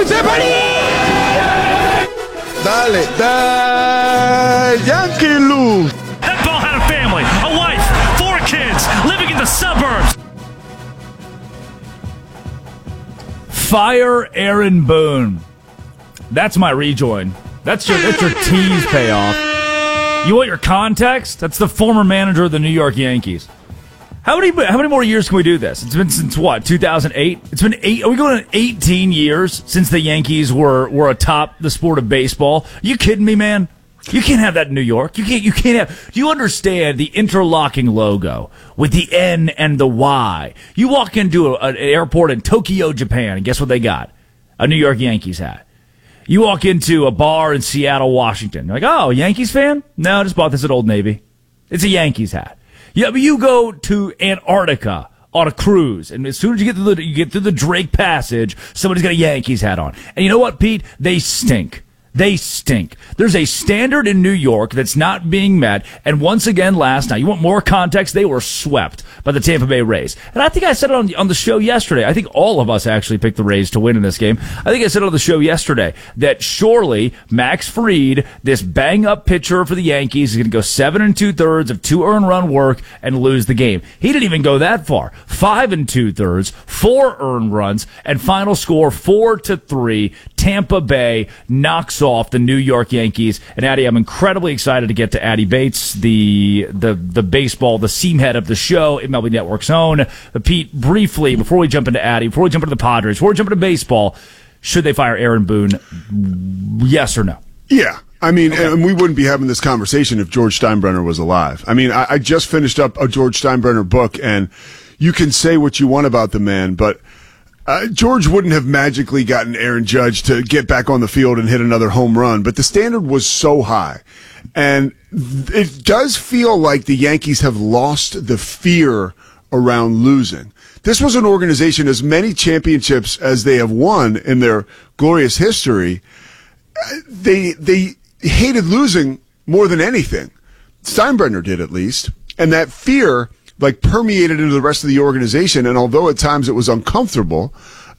Dale, Yankee Lou. That ball had a family, a wife, 4 kids, living in the suburbs. Fire Aaron Boone. That's my rejoin. That's your tease payoff. You want your context? That's the former manager of the New York Yankees. How many more years can we do this? It's been since what, 2008? It's been 8. Are we going on 18 years since the Yankees were atop the sport of baseball? Are you kidding me, man? You can't have that in New York. You can't have. Do you understand the interlocking logo with the N and the Y? You walk into an airport in Tokyo, Japan, and guess what they got? A New York Yankees hat. You walk into a bar in Seattle, Washington. You're like, oh, Yankees fan? No, I just bought this at Old Navy. It's a Yankees hat. Yeah, but you go to Antarctica on a cruise, and as soon as you get through the Drake Passage, somebody's got a Yankees hat on. And you know what, Pete? They stink. They stink. There's a standard in New York that's not being met. And once again, last night, you want more context? They were swept by the Tampa Bay Rays. And I think I said it on the show yesterday. I think all of us actually picked the Rays to win in this game. I think I said on the show yesterday that surely Max Fried, this bang-up pitcher for the Yankees, is going to go 7 2/3 of 2 earned run work and lose the game. He didn't even go that far. 5 2/3, 4 earned runs, and final score 4-3. Tampa Bay knocks off the New York Yankees. And Addy, I'm incredibly excited to get to Addy Bates, the baseball, the seam head of the show, MLB Network's own. Pete, briefly, before we jump into Addy, before we jump into the Padres, before we jump into baseball, should they fire Aaron Boone? Yes or no? Yeah. I mean, okay. And we wouldn't be having this conversation if George Steinbrenner was alive. I mean, I just finished up a George Steinbrenner book, and you can say what you want about the man, but George wouldn't have magically gotten Aaron Judge to get back on the field and hit another home run, but the standard was so high. And it does feel like the Yankees have lost the fear around losing. This was an organization, as many championships as they have won in their glorious history, they hated losing more than anything. Steinbrenner did, at least. And that fear permeated into the rest of the organization, and although at times it was uncomfortable,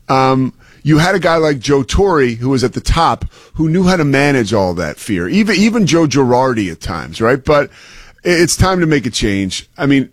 you had a guy like Joe Torre, who was at the top, who knew how to manage all that fear. Even Joe Girardi at times, right? But it's time to make a change. I mean,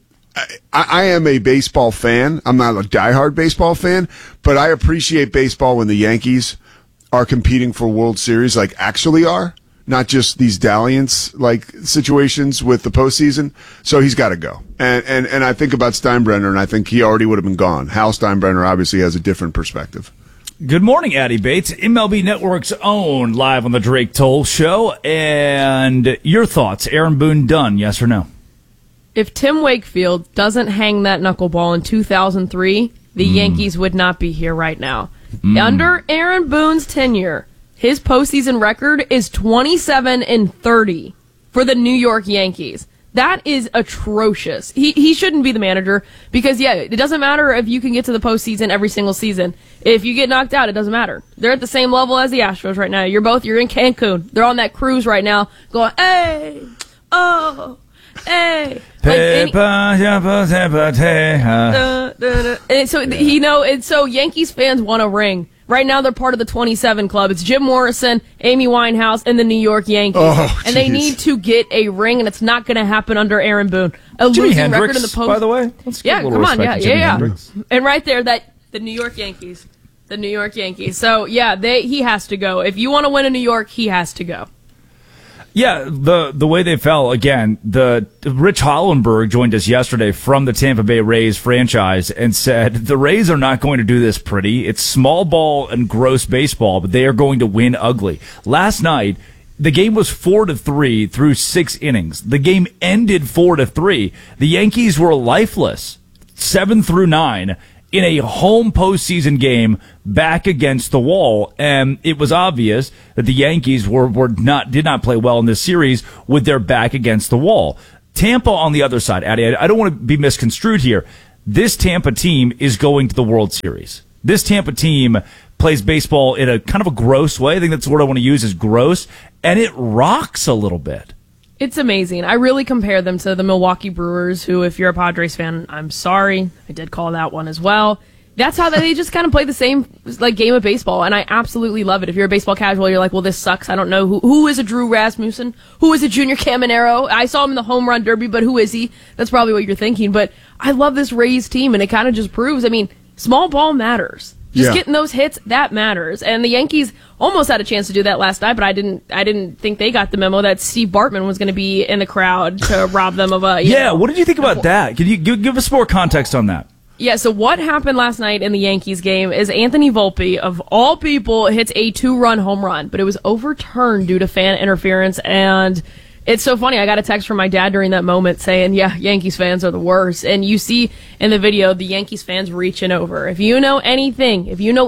I am a baseball fan. I'm not a diehard baseball fan, but I appreciate baseball when the Yankees are competing for World Series, actually are. Not just these dalliance situations with the postseason. So he's got to go. And I think about Steinbrenner, and I think he already would have been gone. Hal Steinbrenner obviously has a different perspective. Good morning, Addy Bates, MLB Network's own, live on the Drake Toll Show. And your thoughts, Aaron Boone done, yes or no? If Tim Wakefield doesn't hang that knuckleball in 2003, the Yankees would not be here right now. Under Aaron Boone's tenure, his postseason record is 27-30 for the New York Yankees. That is atrocious. He shouldn't be the manager because, yeah, it doesn't matter if you can get to the postseason every single season. If you get knocked out, it doesn't matter. They're at the same level as the Astros right now. You're in Cancun. They're on that cruise right now going, hey, oh, hey. And so Yankees fans want a ring. Right now, they're part of the 27 club. It's Jim Morrison, Amy Winehouse, and the New York Yankees. And they need to get a ring, and it's not going to happen under Ron Boone. A Jimi losing Hendrix, record in the post. By the way. Yeah, come on. Yeah. And right there, the New York Yankees. The New York Yankees. So, yeah, he has to go. If you want to win in New York, he has to go. Yeah, the way they fell, again, Rich Hollenberg joined us yesterday from the Tampa Bay Rays franchise and said the Rays are not going to do this pretty. It's small ball and gross baseball, but they are going to win ugly. Last night, the game was 4-3 through 6 innings. The game ended 4-3. The Yankees were lifeless 7 through 9 in a home postseason game back against the wall, and it was obvious that the Yankees did not play well in this series with their back against the wall. Tampa on the other side, Addy, I don't want to be misconstrued here. This Tampa team is going to the World Series. This Tampa team plays baseball in a kind of a gross way. I think that's the word I want to use is gross, and it rocks a little bit. It's amazing. I really compare them to the Milwaukee Brewers, who, if you're a Padres fan, I'm sorry, I did call that one as well. That's how they just kind of play the same like game of baseball, and I absolutely love it. If you're a baseball casual, you're like, well, this sucks. I don't know who is a Drew Rasmussen, who is a Junior Caminero. I saw him in the home run derby, but who is he? That's probably what you're thinking. But I love this Rays team, and it kind of just proves. I mean, small ball matters. Just getting those hits, that matters. And the Yankees almost had a chance to do that last night, but I didn't think they got the memo that Steve Bartman was going to be in the crowd to rob them of a. Yeah, what did you think about that? Can you give us more context on that? Yeah, so what happened last night in the Yankees game is Anthony Volpe, of all people, hits a 2-run home run, but it was overturned due to fan interference, and it's so funny. I got a text from my dad during that moment saying, yeah, Yankees fans are the worst. And you see in the video the Yankees fans reaching over. If you know anything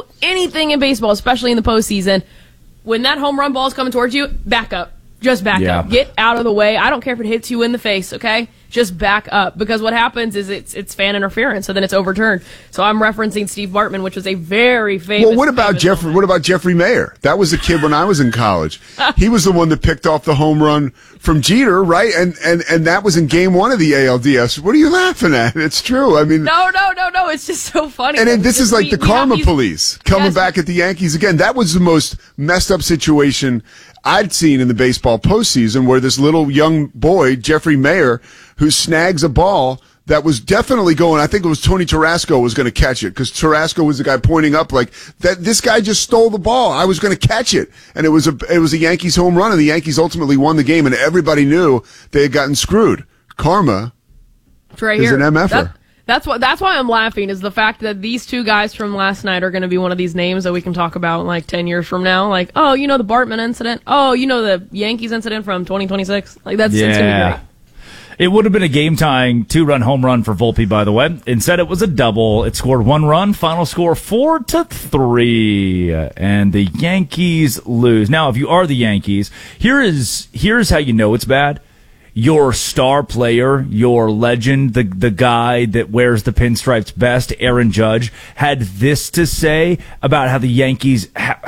in baseball, especially in the postseason, when that home run ball is coming towards you, back up. Just back up. Get out of the way. I don't care if it hits you in the face, okay? Just back up, because what happens is it's fan interference, so then it's overturned. So I'm referencing Steve Bartman, which was a very famous. Well, what about Jeffrey? What about Jeffrey Mayer? That was a kid when I was in college. He was the one that picked off the home run from Jeter, right? And that was in Game 1 of the ALDS. What are you laughing at? It's true. I mean, no. It's just so funny. And then this is like the karma police coming back at the Yankees again. That was the most messed up situation I'd seen in the baseball postseason, where this little young boy, Jeffrey Mayer, who snags a ball that was definitely going, I think it was Tony Tarasco was going to catch it, because Tarasco was the guy pointing up like that. This guy just stole the ball. I was going to catch it. And it was a Yankees home run, and the Yankees ultimately won the game, and everybody knew they had gotten screwed. Karma right is here. an MFer. That's why I'm laughing, is the fact that these two guys from last night are going to be one of these names that we can talk about in like 10 years from now. Like, oh, you know the Bartman incident? Oh, you know the Yankees incident from 2026? Like, it's going to be great. It would have been a game-tying 2-run home run for Volpe, by the way. Instead, it was a double. It scored 1 run. Final score 4-3, and the Yankees lose. Now, if you are the Yankees, here's how you know it's bad. Your star player, your legend, the guy that wears the pinstripes best, Aaron Judge, had this to say about how the Yankees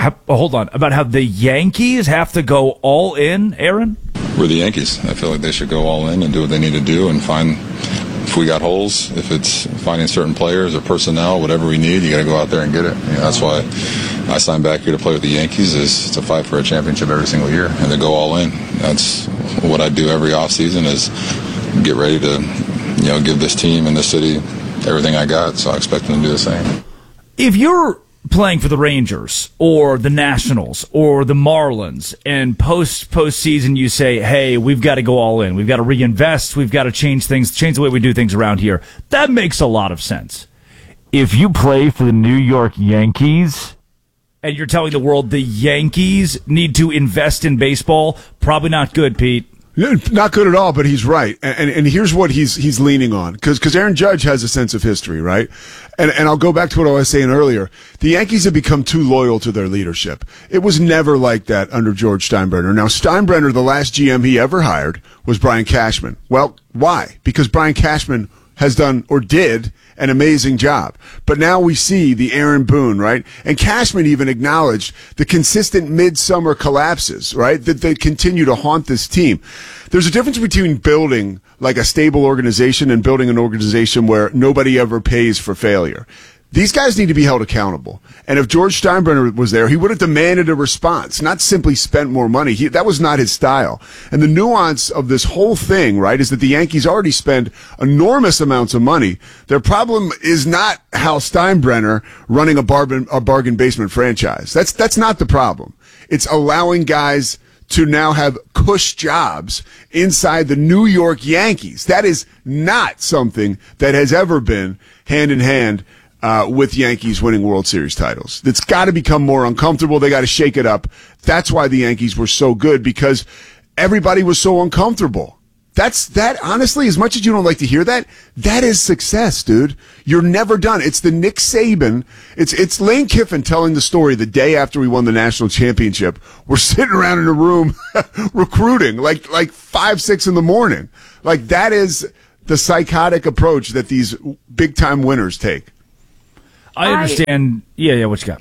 about how the Yankees have to go all in, Aaron? We're the Yankees. I feel like they should go all in and do what they need to do and find, if we got holes, if it's finding certain players or personnel, whatever we need, you got to go out there and get it. That's why I signed back here to play with the Yankees, is to fight for a championship every single year and to go all in. That's what I do every offseason, is get ready to, give this team and this city everything I got. So I expect them to do the same. If you're playing for the Rangers or the Nationals or the Marlins, and postseason you say, hey, we've got to go all in. We've got to reinvest. We've got to change the way we do things around here. That makes a lot of sense. If you play for the New York Yankees and you're telling the world the Yankees need to invest in baseball, probably not good, Pete. Not good at all, but he's right. And here's what he's leaning on. Because Aaron Judge has a sense of history, right? And I'll go back to what I was saying earlier. The Yankees have become too loyal to their leadership. It was never like that under George Steinbrenner. Now, Steinbrenner, the last GM he ever hired, was Brian Cashman. Well, why? Because Brian Cashman has done, or did, an amazing job. But now we see the Aaron Boone, right? And Cashman even acknowledged the consistent midsummer collapses, right? That they continue to haunt this team. There's a difference between building like a stable organization and building an organization where nobody ever pays for failure. These guys need to be held accountable. And if George Steinbrenner was there, he would have demanded a response, not simply spent more money. That was not his style. And the nuance of this whole thing, right, is that the Yankees already spend enormous amounts of money. Their problem is not Hal Steinbrenner running a bargain basement franchise. That's not the problem. It's allowing guys to now have cush jobs inside the New York Yankees. That is not something that has ever been hand in hand with Yankees winning World Series titles. It's got to become more uncomfortable. They got to shake it up. That's why the Yankees were so good, because everybody was so uncomfortable. That honestly, as much as you don't like to hear that, that is success, dude. You're never done. It's the Nick Saban. It's Lane Kiffin telling the story the day after we won the national championship. We're sitting around in a room recruiting like 5, 6 in the morning. Like, that is the psychotic approach that these big time winners take. I understand. Yeah, what you got?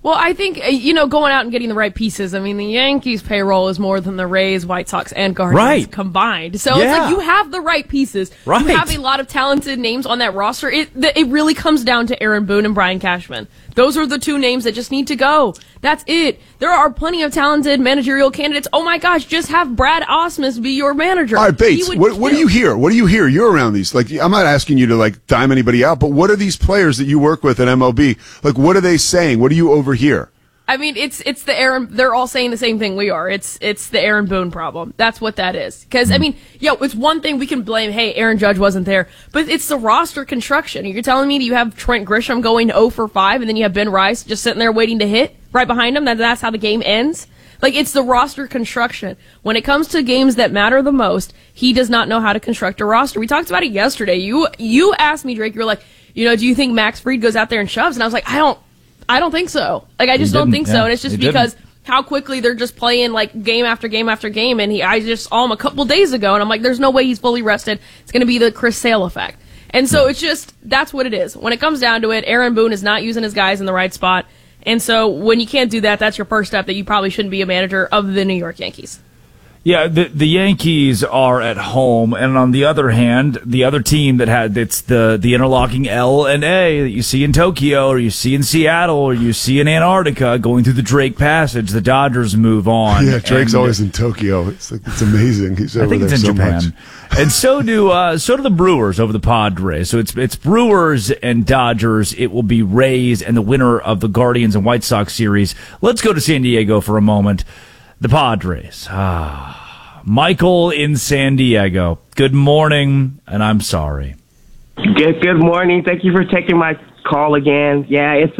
Well, I think, going out and getting the right pieces. I mean, the Yankees' payroll is more than the Rays, White Sox, and Guardians combined. So it's like you have the right pieces. Right. You have a lot of talented names on that roster. It really comes down to Aaron Boone and Brian Cashman. Those are the two names that just need to go. That's it. There are plenty of talented managerial candidates. Oh my gosh, just have Brad Ausmus be your manager. All right, Bates, what do you hear? What do you hear? You're around these. Like, I'm not asking you to, like, dime anybody out, but what are these players that you work with at MLB? Like, what are they saying? What do you overhear? I mean, it's the Aaron. They're all saying the same thing we are. It's the Aaron Boone problem. That's what that is. Because I mean, it's one thing we can blame. Hey, Aaron Judge wasn't there, but it's the roster construction. You're telling me that you have Trent Grisham going 0 for 5, and then you have Ben Rice just sitting there waiting to hit right behind him. That's how the game ends. Like, it's the roster construction. When it comes to games that matter the most, he does not know how to construct a roster. We talked about it yesterday. You asked me, Drake. You were like, do you think Max Fried goes out there and shoves? And I was like, I don't think so. Like, I just don't think so. And it's just because how quickly they're just playing, like, game after game after game. And I just saw him a couple days ago, and I'm like, there's no way he's fully rested. It's going to be the Chris Sale effect. And so it's just, that's what it is. When it comes down to it, Aaron Boone is not using his guys in the right spot. And so when you can't do that, that's your first step that you probably shouldn't be a manager of the New York Yankees. Yeah, the Yankees are at home, and on the other hand, the other team it's the interlocking L and A that you see in Tokyo, or you see in Seattle, or you see in Antarctica, going through the Drake Passage. The Dodgers move on. Yeah, Drake's always in Tokyo. It's amazing. He's over there so much. And so do the Brewers over the Padres. So it's Brewers and Dodgers. It will be Rays and the winner of the Guardians and White Sox series. Let's go to San Diego for a moment. The Padres. Michael in San Diego. Good morning, and I'm sorry. Good morning. Thank you for taking my call again. Yeah, it's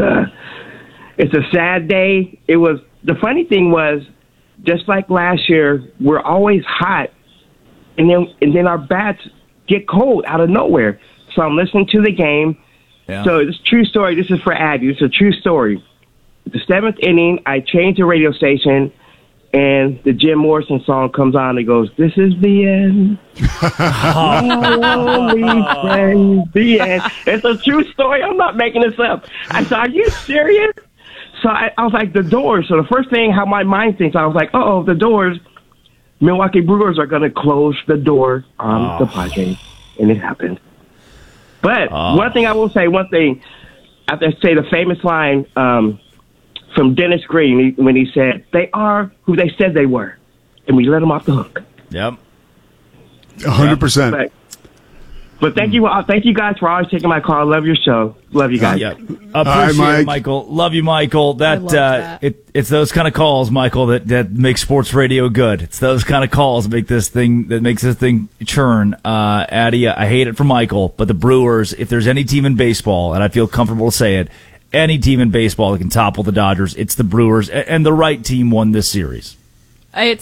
a sad day. The funny thing was, just like last year, we're always hot, and then our bats get cold out of nowhere. So I'm listening to the game. Yeah. So it's a true story. This is for Abby. It's a true story. The 7th inning, I changed the radio station, and the Jim Morrison song comes on. It goes, "This is the end." Only friend, the end. It's a true story. I'm not making this up. I said, "Are you serious?" So I was like, the Doors. So the first thing, how my mind thinks, I was like, the Doors. Milwaukee Brewers are going to close the door on the Padres. And it happened. But one thing I will say, I have to say the famous line, from Dennis Green when he said, "They are who they said they were," and we let them off the hook. Yep. 100%. But thank you guys for always taking my call. I love your show. Love you guys. Appreciate it, Michael. Love you, Michael. It's those kind of calls, Michael, that make sports radio good. It's those kind of calls that makes this thing churn. Addy, I hate it for Michael, but the Brewers, if there's any team in baseball, and I feel comfortable to say it, any team in baseball that can topple the Dodgers, it's the Brewers, and the right team won this series. And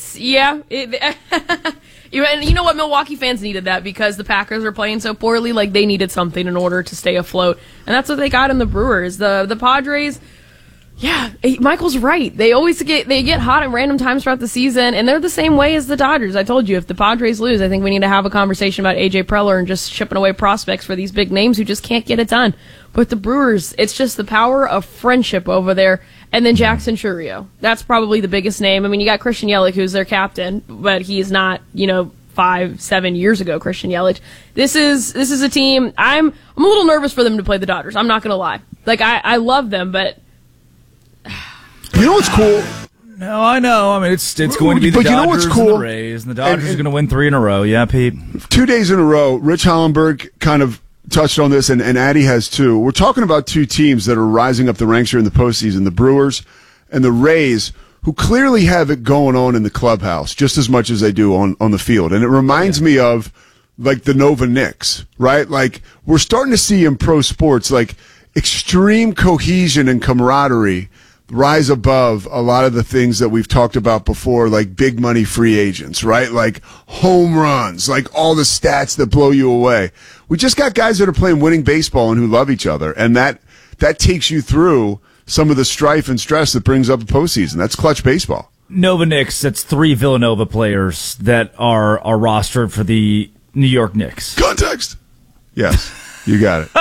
you know what? Milwaukee fans needed that because the Packers are playing so poorly. Like, they needed something in order to stay afloat, and that's what they got in the Brewers. The Padres. Yeah, Michael's right. They get hot at random times throughout the season, and they're the same way as the Dodgers. I told you, if the Padres lose, I think we need to have a conversation about A.J. Preller and just shipping away prospects for these big names who just can't get it done. But the Brewers, it's just the power of friendship over there. And then Jackson Chourio. That's probably the biggest name. I mean, you got Christian Yelich, who's their captain, but he's not, 5-7 years ago, Christian Yelich. This is a team, I'm a little nervous for them to play the Dodgers. I'm not going to lie. Like, I love them, but... You know what's cool? No, I know. I mean, it's going to be the Dodgers and the Rays, and the Dodgers are going to win 3 in a row. Yeah, Pete? 2 days in a row, Rich Hollenberg kind of touched on this, and Addy has too. We're talking about two teams that are rising up the ranks here in the postseason, the Brewers and the Rays, who clearly have it going on in the clubhouse just as much as they do on the field. And it reminds me of, like, the Nova Knicks, right? Like, we're starting to see in pro sports, like, extreme cohesion and camaraderie rise above a lot of the things that we've talked about before, like big money free agents, right? Like home runs, like all the stats that blow you away. We just got guys that are playing winning baseball and who love each other. And that takes you through some of the strife and stress that brings up the postseason. That's clutch baseball. Nova Knicks, that's 3 Villanova players that are rostered for the New York Knicks. Context. Yes, you got it.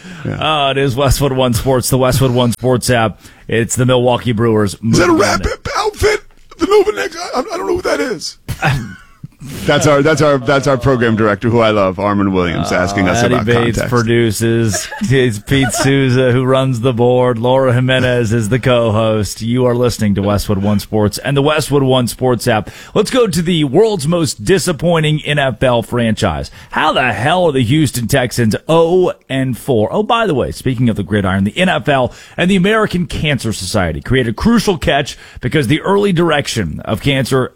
Yeah. It is Westwood One Sports, the Westwood One Sports app. It's the Milwaukee Brewers. Is that a rap outfit? The Novavax? I don't know who that is. That's our program director, who I love, Armin Williams, asking us Eddie about Bates context. produces. It's Pete Souza who runs the board. Laura Jimenez is the co-host. You are listening to Westwood One Sports and the Westwood One Sports app. Let's go to the world's most disappointing NFL franchise. How the hell are the Houston Texans 0-4? Oh, by the way, speaking of the gridiron, the NFL and the American Cancer Society created a crucial catch because the early detection of cancer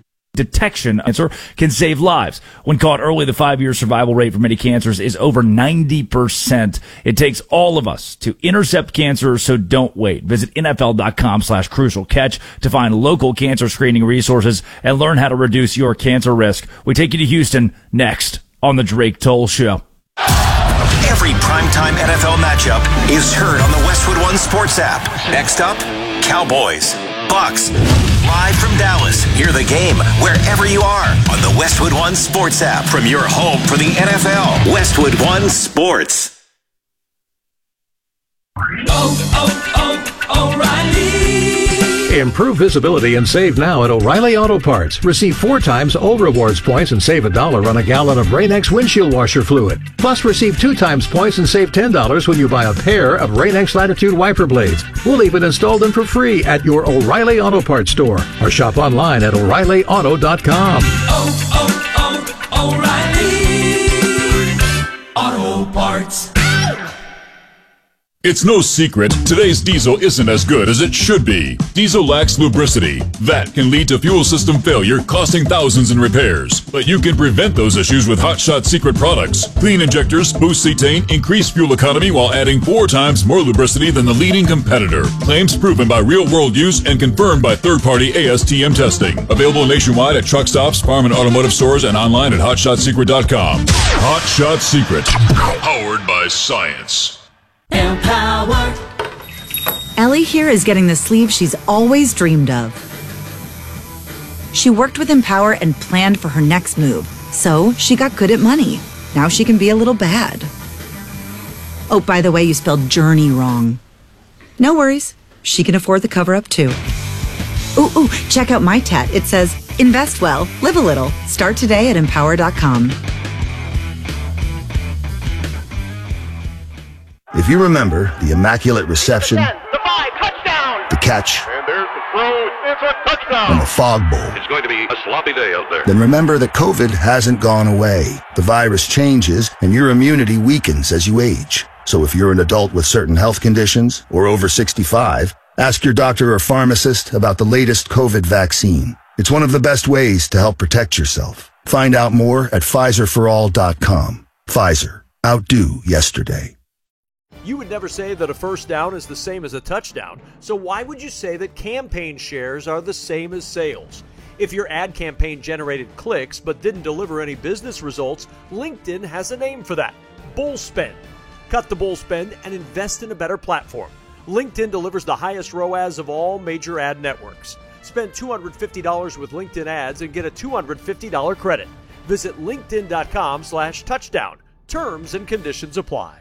can save lives. When caught early, the 5-year survival rate for many cancers is over 90%. It takes all of us to intercept cancer, so don't wait. Visit NFL.com/crucial catch to find local cancer screening resources and learn how to reduce your cancer risk. We take you to Houston next on the Drake Toll Show. Every primetime NFL matchup is heard on the Westwood One Sports app. Next up, Cowboys, Bucks. Live from Dallas, hear the game wherever you are on the Westwood One Sports app from your home for the NFL. Westwood One Sports. O'Reilly. Improve visibility and save now at O'Reilly Auto Parts. Receive 4 times O Rewards points and save $1 on a gallon of Rain-X windshield washer fluid. Plus, receive 2 times points and save $10 when you buy a pair of Rain-X Latitude wiper blades. We'll even install them for free at your O'Reilly Auto Parts store or shop online at O'ReillyAuto.com. O'Reilly Auto Parts. It's no secret, today's diesel isn't as good as it should be. Diesel lacks lubricity. That can lead to fuel system failure, costing thousands in repairs. But you can prevent those issues with Hot Shot Secret products. Clean injectors, boost cetane, increase fuel economy while adding 4 times more lubricity than the leading competitor. Claims proven by real-world use and confirmed by third-party ASTM testing. Available nationwide at truck stops, farm and automotive stores, and online at HotShotSecret.com. Hot Shot Secret. Powered by science. Empower. Ellie here is getting the sleeve she's always dreamed of. She worked with Empower and planned for her next move, so she got good at money. Now she can be a little bad. Oh, by the way, you spelled journey wrong. No worries. She can afford the cover-up, too. Ooh, check out my tat. It says, invest well, live a little. Start today at Empower.com. If you remember the immaculate reception, the 5, touchdown, the catch, and there's the throw, it's a touchdown, and the fog bowl, it's going to be a sloppy day out there. Then remember that COVID hasn't gone away. The virus changes, and your immunity weakens as you age. So if you're an adult with certain health conditions or over 65, ask your doctor or pharmacist about the latest COVID vaccine. It's one of the best ways to help protect yourself. Find out more at PfizerForAll.com. Pfizer. Outdo yesterday. You would never say that a first down is the same as a touchdown, so why would you say that campaign shares are the same as sales? If your ad campaign generated clicks but didn't deliver any business results, LinkedIn has a name for that: bull spend. Cut the bull spend and invest in a better platform. LinkedIn delivers the highest ROAS of all major ad networks. Spend $250 with LinkedIn ads and get a $250 credit. Visit linkedin.com/touchdown. Terms and conditions apply.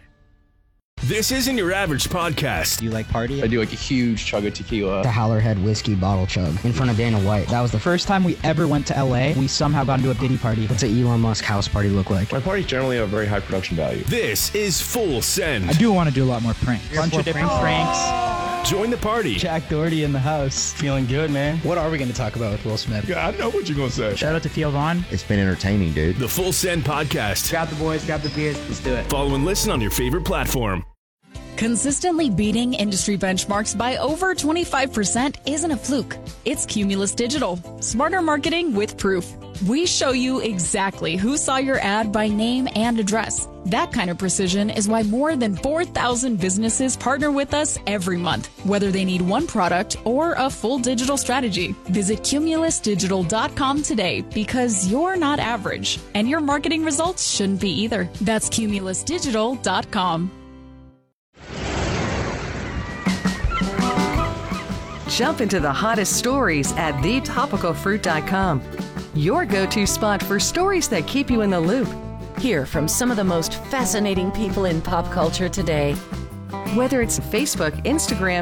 This isn't your average podcast. Do you like party? I do like a huge chug of tequila. The Howlerhead whiskey bottle chug in front of Dana White. That was the first time we ever went to LA. We somehow got into a Diddy party. What's an Elon Musk house party look like? My parties generally have very high production value. This is Full Send. I do want to do a lot more pranks. Bunch of different pranks. Join the party. Jack Doherty in the house. Feeling good, man. What are we going to talk about with Will Smith? Yeah, I know what you're going to say. Shout out to Theo Vaughn. It's been entertaining, dude. The Full Send podcast. Grab the boys, grab the beers. Let's do it. Follow and listen on your favorite platform. Consistently beating industry benchmarks by over 25% isn't a fluke. It's Cumulus Digital. Smarter marketing with proof. We show you exactly who saw your ad by name and address. That kind of precision is why more than 4,000 businesses partner with us every month, whether they need one product or a full digital strategy. Visit cumulusdigital.com today, because you're not average, and your marketing results shouldn't be either. That's cumulusdigital.com. Jump into the hottest stories at thetopicalfruit.com. Your go-to spot for stories that keep you in the loop. Hear from some of the most fascinating people in pop culture today. Whether it's Facebook, Instagram,